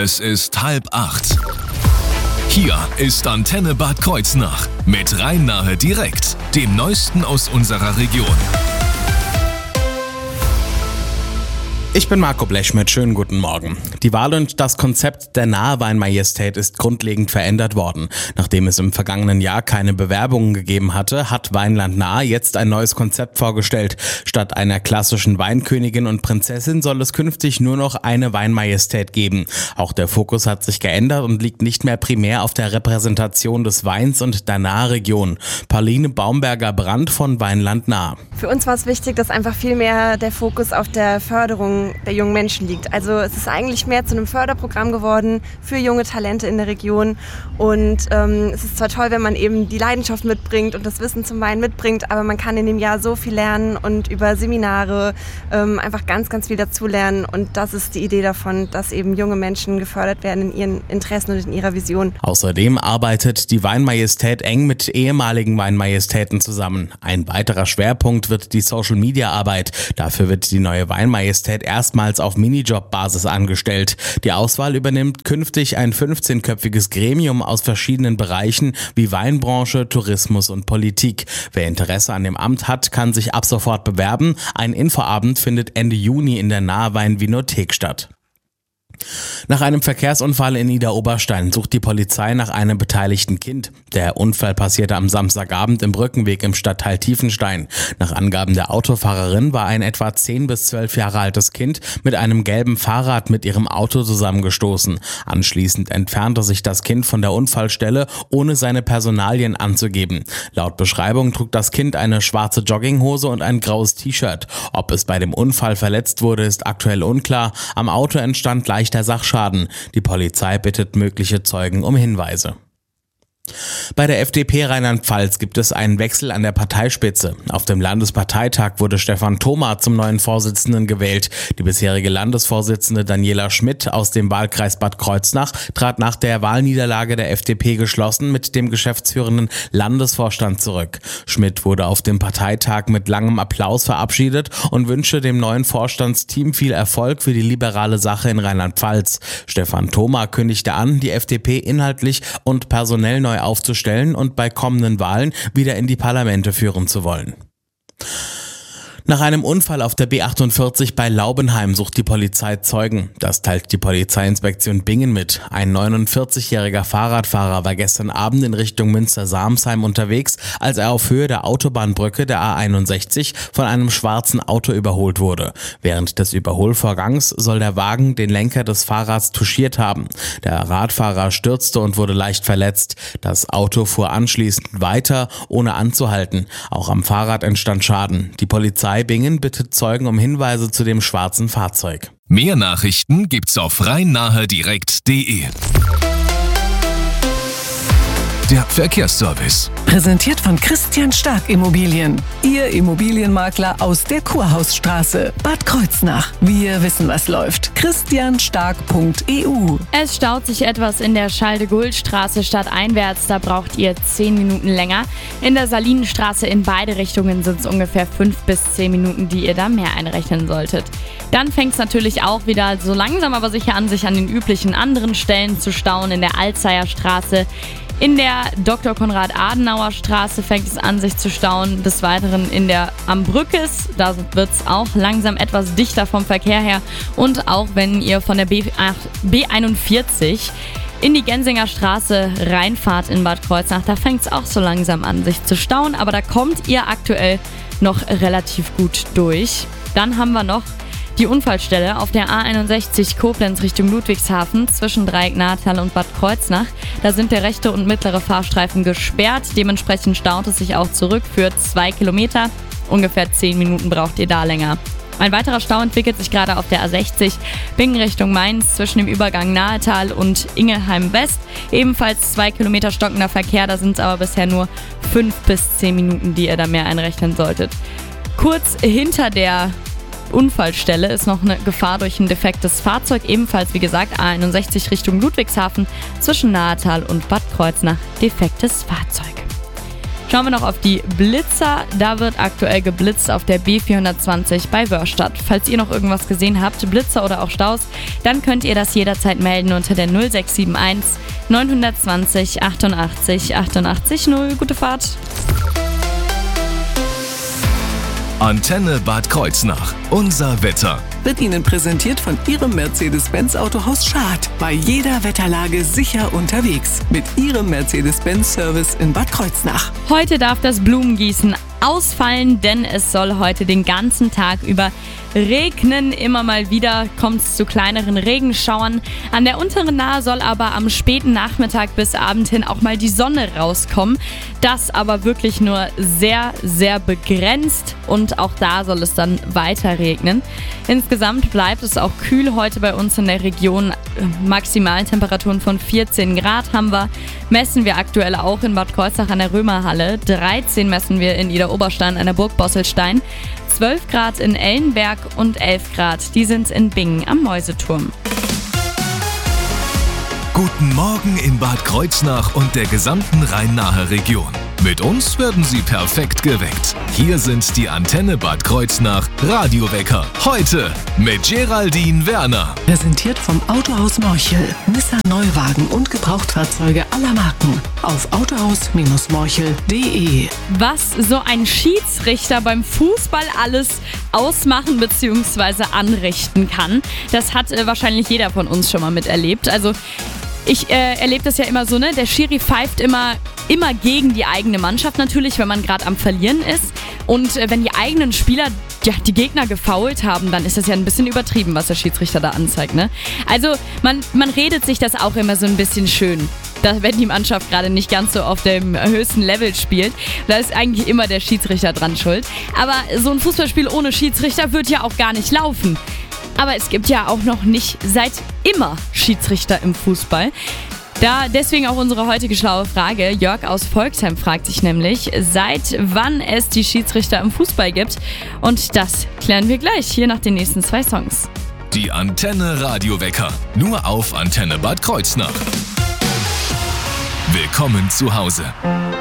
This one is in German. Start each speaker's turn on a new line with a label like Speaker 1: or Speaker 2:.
Speaker 1: Es ist 7:30. Hier ist Antenne Bad Kreuznach mit Rhein-Nahe direkt, dem Neuesten aus unserer Region.
Speaker 2: Ich bin Marco Blechschmidt, schönen guten Morgen. Die Wahl und das Konzept der Nahe Weinmajestät ist grundlegend verändert worden. Nachdem es im vergangenen Jahr keine Bewerbungen gegeben hatte, hat Weinland Nahe jetzt ein neues Konzept vorgestellt. Statt einer klassischen Weinkönigin und Prinzessin soll es künftig nur noch eine Weinmajestät geben. Auch der Fokus hat sich geändert und liegt nicht mehr primär auf der Repräsentation des Weins und der Nahe-Region. Pauline Baumberger-Brandt von Weinland Nahe.
Speaker 3: Für uns war es wichtig, dass einfach viel mehr der Fokus auf der Förderung der jungen Menschen liegt. Also es ist eigentlich mehr zu einem Förderprogramm geworden für junge Talente in der Region. Und es ist zwar toll, wenn man eben die Leidenschaft mitbringt und das Wissen zum Wein mitbringt, aber man kann in dem Jahr so viel lernen und über Seminare einfach ganz, ganz viel dazulernen. Und das ist die Idee davon, dass eben junge Menschen gefördert werden in ihren Interessen und in ihrer Vision.
Speaker 2: Außerdem arbeitet die Weinmajestät eng mit ehemaligen Weinmajestäten zusammen. Ein weiterer Schwerpunkt wird die Social-Media-Arbeit. Dafür wird die neue Weinmajestät erstmals auf Minijob-Basis angestellt. Die Auswahl übernimmt künftig ein 15-köpfiges Gremium aus verschiedenen Bereichen wie Weinbranche, Tourismus und Politik. Wer Interesse an dem Amt hat, kann sich ab sofort bewerben. Ein Infoabend findet Ende Juni in der Nahe Weinvinothek statt. Nach einem Verkehrsunfall in Idar-Oberstein sucht die Polizei nach einem beteiligten Kind. Der Unfall passierte am Samstagabend im Brückenweg im Stadtteil Tiefenstein. Nach Angaben der Autofahrerin war ein etwa 10 bis 12 Jahre altes Kind mit einem gelben Fahrrad mit ihrem Auto zusammengestoßen. Anschließend entfernte sich das Kind von der Unfallstelle, ohne seine Personalien anzugeben. Laut Beschreibung trug das Kind eine schwarze Jogginghose und ein graues T-Shirt. Ob es bei dem Unfall verletzt wurde, ist aktuell unklar. Am Auto entstand leichter Sachschaden. Die Polizei bittet mögliche Zeugen um Hinweise. Bei der FDP Rheinland-Pfalz gibt es einen Wechsel an der Parteispitze. Auf dem Landesparteitag wurde Stefan Thoma zum neuen Vorsitzenden gewählt. Die bisherige Landesvorsitzende Daniela Schmidt aus dem Wahlkreis Bad Kreuznach trat nach der Wahlniederlage der FDP geschlossen mit dem geschäftsführenden Landesvorstand zurück. Schmidt wurde auf dem Parteitag mit langem Applaus verabschiedet und wünschte dem neuen Vorstandsteam viel Erfolg für die liberale Sache in Rheinland-Pfalz. Stefan Thoma kündigte an, die FDP inhaltlich und personell neu aufzustellen und bei kommenden Wahlen wieder in die Parlamente führen zu wollen. Nach einem Unfall auf der B48 bei Laubenheim sucht die Polizei Zeugen. Das teilt die Polizeiinspektion Bingen mit. Ein 49-jähriger Fahrradfahrer war gestern Abend in Richtung Münster-Samsheim unterwegs, als er auf Höhe der Autobahnbrücke der A61 von einem schwarzen Auto überholt wurde. Während des Überholvorgangs soll der Wagen den Lenker des Fahrrads touchiert haben. Der Radfahrer stürzte und wurde leicht verletzt. Das Auto fuhr anschließend weiter, ohne anzuhalten. Auch am Fahrrad entstand Schaden. Die Polizei Bingen bittet Zeugen um Hinweise zu dem schwarzen Fahrzeug.
Speaker 1: Mehr Nachrichten gibt's auf rhein-nahe-direkt.de. Der Verkehrsservice.
Speaker 4: Präsentiert von Christian Stark Immobilien. Ihr Immobilienmakler aus der Kurhausstraße, Bad Kreuznach. Wir wissen, was läuft. christianstark.eu.
Speaker 5: Es staut sich etwas in der Schalde-Guld-Straße stadteinwärts. Da braucht ihr 10 Minuten länger. In der Salinenstraße in beide Richtungen sind es ungefähr 5 bis 10 Minuten, die ihr da mehr einrechnen solltet. Dann fängt es natürlich auch wieder so langsam aber sicher an, sich an den üblichen anderen Stellen zu stauen. In der Alzeyer Straße. In der Dr. Konrad-Adenauer-Straße fängt es an, sich zu stauen. Des Weiteren in der am Brückes, da wird es auch langsam etwas dichter vom Verkehr her. Und auch wenn ihr von der B41 in die Gensinger Straße reinfahrt in Bad Kreuznach, da fängt es auch so langsam an, sich zu stauen. Aber da kommt ihr aktuell noch relativ gut durch. Dann haben wir noch die Unfallstelle auf der A61 Koblenz Richtung Ludwigshafen zwischen Dreieck-Nathal und Bad Kreuznach. Da sind der rechte und mittlere Fahrstreifen gesperrt. Dementsprechend staut es sich auch zurück für 2 Kilometer. Ungefähr 10 Minuten braucht ihr da länger. Ein weiterer Stau entwickelt sich gerade auf der A60 Bingen Richtung Mainz zwischen dem Übergang Nahetal und Ingelheim West. Ebenfalls 2 Kilometer stockender Verkehr, da sind es aber bisher nur 5 bis 10 Minuten, die ihr da mehr einrechnen solltet. Kurz hinter der Unfallstelle ist noch eine Gefahr durch ein defektes Fahrzeug. Ebenfalls, wie gesagt, A61 Richtung Ludwigshafen zwischen Nahetal und Bad Kreuznach defektes Fahrzeug. Schauen wir noch auf die Blitzer. Da wird aktuell geblitzt auf der B420 bei Wörstadt. Falls ihr noch irgendwas gesehen habt, Blitzer oder auch Staus, dann könnt ihr das jederzeit melden unter der 0671 920 88 88 0. Gute Fahrt!
Speaker 1: Antenne Bad Kreuznach. Unser Wetter.
Speaker 4: Wird Ihnen präsentiert von Ihrem Mercedes-Benz Autohaus Schad. Bei jeder Wetterlage sicher unterwegs. Mit Ihrem Mercedes-Benz-Service in Bad Kreuznach.
Speaker 5: Heute darf das Blumengießen ausfallen, denn es soll heute den ganzen Tag über regnen. Immer mal wieder kommt es zu kleineren Regenschauern. An der unteren Nahe soll aber am späten Nachmittag bis Abend hin auch mal die Sonne rauskommen. Das aber wirklich nur sehr, sehr begrenzt und auch da soll es dann weiter regnen. Insgesamt bleibt es auch kühl heute bei uns in der Region. Maximaltemperaturen von 14 Grad haben wir. Messen wir aktuell auch in Bad Kreuznach an der Römerhalle. 13 messen wir in Idar-Oberstein an der Burg Bosselstein. 12 Grad in Ellenberg und 11 Grad, die sind in Bingen am Mäuseturm.
Speaker 1: Guten Morgen in Bad Kreuznach und der gesamten Rhein-Nahe Region. Mit uns werden Sie perfekt geweckt. Hier sind die Antenne Bad Kreuznach Radiowecker. Heute mit Geraldine Werner.
Speaker 4: Präsentiert vom Autohaus Morchel. Nissan Neuwagen und Gebrauchtfahrzeuge aller Marken. Auf autohaus-morchel.de.
Speaker 5: Was so ein Schiedsrichter beim Fußball alles ausmachen bzw. anrichten kann, das hat wahrscheinlich jeder von uns schon mal miterlebt. Also ich erlebe das ja immer so, ne? Der Schiri pfeift immer gegen die eigene Mannschaft natürlich, wenn man gerade am Verlieren ist. Und wenn die eigenen Spieler die Gegner gefoult haben, dann ist das ja ein bisschen übertrieben, was der Schiedsrichter da anzeigt, ne? Also man redet sich das auch immer so ein bisschen schön, wenn die Mannschaft gerade nicht ganz so auf dem höchsten Level spielt. Da ist eigentlich immer der Schiedsrichter dran schuld. Aber so ein Fußballspiel ohne Schiedsrichter wird ja auch gar nicht laufen. Aber es gibt ja auch noch nicht seit immer Schiedsrichter im Fußball. Deswegen auch unsere heutige schlaue Frage. Jörg aus Volksheim fragt sich nämlich, seit wann es die Schiedsrichter im Fußball gibt. Und das klären wir gleich hier nach den nächsten 2 Songs.
Speaker 1: Die Antenne Radiowecker. Nur auf Antenne Bad Kreuznach. Willkommen zu Hause.